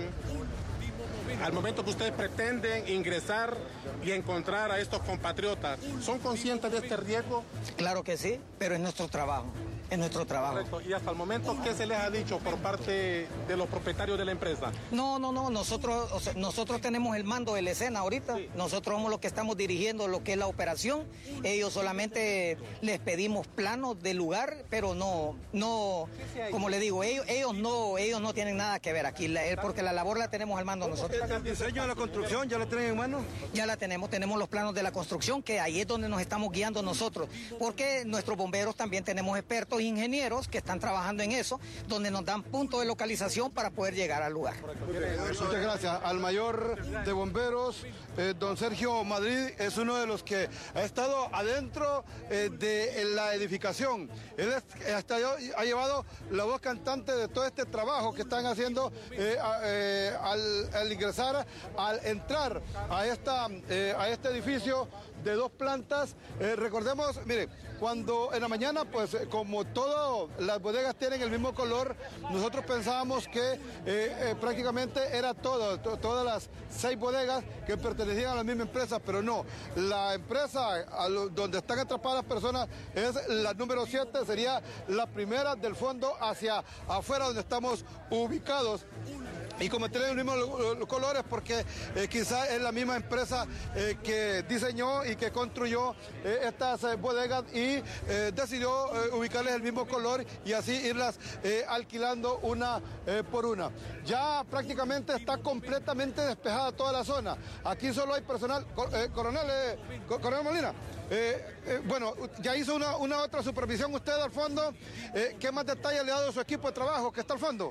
al momento que ustedes pretenden ingresar y encontrar a estos compatriotas? ¿Son conscientes de este riesgo? Claro que sí, pero es nuestro trabajo. Es nuestro trabajo. Correcto. Y hasta el momento, ¿qué se les ha dicho por parte de los propietarios de la empresa? No, no, no. Nosotros, o sea, nosotros tenemos el mando de la escena ahorita. Sí. Nosotros somos los que estamos dirigiendo lo que es la operación. Ellos solamente les pedimos planos del lugar, pero no, no, como le digo, ellos, ellos no, ellos no tienen nada que ver aquí, porque la labor la tenemos al mando nosotros. ¿El diseño de la construcción ya lo tienen en mano? Ya la tenemos, tenemos los planos de la construcción, que ahí es donde nos estamos guiando nosotros, porque nuestros bomberos también tenemos expertos ingenieros que están trabajando en eso, donde nos dan puntos de localización para poder llegar al lugar. Muchas gracias. Al mayor de bomberos, eh, don Sergio Madrid, es uno de los que ha estado adentro eh, de la edificación. Él es, hasta ha llevado la voz cantante de todo este trabajo que están haciendo eh, a, eh, al, al ingresar, al entrar a, esta, eh, a este edificio de dos plantas. Eh, recordemos, mire, cuando en la mañana, pues como todas las bodegas tienen el mismo color, nosotros pensábamos que eh, eh, prácticamente era todo, to, todas las seis bodegas que pertenecían a la misma empresa, pero no. La empresa a lo, donde están atrapadas las personas es la número siete, sería la primera del fondo hacia afuera donde estamos ubicados. Y como tienen los mismos los colores, porque eh, quizás es la misma empresa eh, que diseñó y que construyó eh, estas eh, bodegas y eh, decidió eh, ubicarles el mismo color y así irlas eh, alquilando una eh, por una. Ya prácticamente está completamente despejada toda la zona. Aquí solo hay personal. Eh, coronel, eh, Coronel Molina, eh, eh, bueno, ya hizo una, una otra supervisión usted al fondo. Eh, ¿Qué más detalles le ha dado su equipo de trabajo que está al fondo?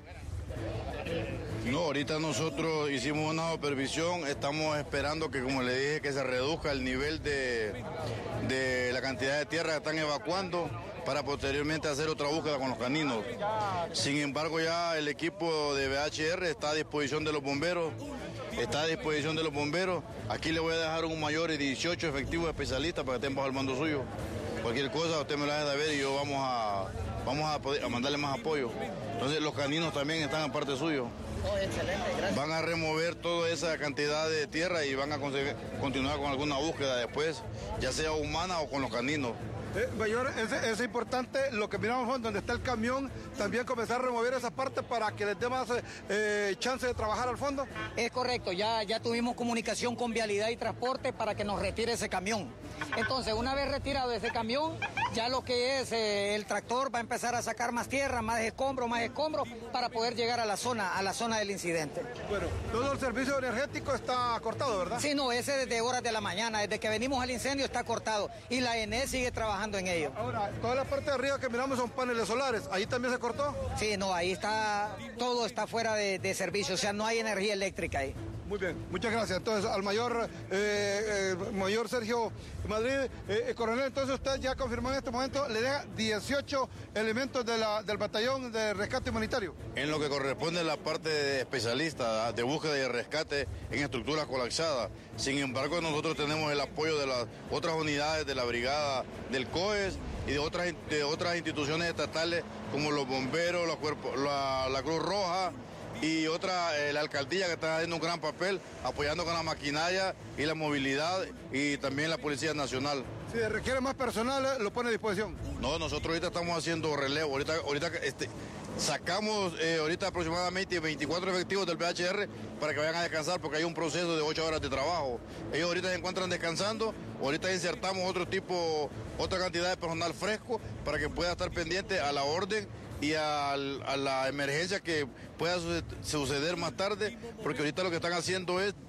No, ahorita nosotros hicimos una supervisión, estamos esperando que, como le dije, que se reduzca el nivel de, de la cantidad de tierra que están evacuando para posteriormente hacer otra búsqueda con los caninos. Sin embargo, ya el equipo de V H R está a disposición de los bomberos, está a disposición de los bomberos. Aquí le voy a dejar un mayor y dieciocho efectivos especialistas para que estén bajo el mando suyo. Cualquier cosa usted me la deja de ver y yo vamos a, vamos a, poder, a mandarle más apoyo. Entonces los caninos también están a parte suyo. Oh, excelente, gracias. Van a remover toda esa cantidad de tierra y van a conseguir, continuar con alguna búsqueda después, ya sea humana o con los caninos. Eh, mayor, es, es importante lo que miramos fondo, donde está el camión, también comenzar a remover esa parte para que les dé más eh, chance de trabajar al fondo. Es correcto, ya, ya tuvimos comunicación con Vialidad y Transporte para que nos retire ese camión. Entonces, una vez retirado ese camión, ya lo que es eh, el tractor va a empezar a sacar más tierra, más escombros, más escombros, para poder llegar a la zona, a la zona del incidente. Bueno, todo el servicio energético está cortado, ¿verdad? Sí, no, ese desde horas de la mañana, desde que venimos al incendio está cortado. Y la E N E sigue trabajando trabajando en ello. Ahora, toda la parte de arriba que miramos son paneles solares, ¿ahí también se cortó? Sí, no, ahí está, todo está fuera de, de servicio, o sea, no hay energía eléctrica ahí. Muy bien, muchas gracias. Entonces, al mayor, eh, eh, mayor Sergio Madrid, eh, eh, coronel, entonces usted ya confirmó en este momento, le deja dieciocho elementos de la, del batallón de rescate humanitario. En lo que corresponde a la parte de especialista de búsqueda y rescate en estructuras colapsadas. Sin embargo, nosotros tenemos el apoyo de las otras unidades de la brigada del C O E S y de otras, de otras instituciones estatales como los bomberos, los cuerpos, la, la Cruz Roja, y otra, eh, la alcaldía, que está haciendo un gran papel apoyando con la maquinaria y la movilidad, y también la Policía Nacional. Si requiere más personal, lo pone a disposición. No, nosotros ahorita estamos haciendo relevo, ahorita, ahorita este, sacamos eh, ahorita aproximadamente veinticuatro efectivos del B H R para que vayan a descansar, porque hay un proceso de ocho horas de trabajo. Ellos ahorita se encuentran descansando, ahorita insertamos otro tipo, otra cantidad de personal fresco para que pueda estar pendiente a la orden y a, a la emergencia que pueda suceder más tarde, porque ahorita lo que están haciendo es